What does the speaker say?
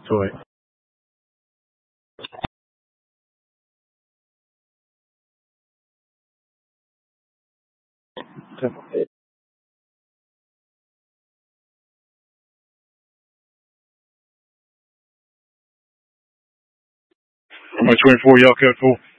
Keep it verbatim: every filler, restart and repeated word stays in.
Go ahead. How much twenty-four y'all cut for?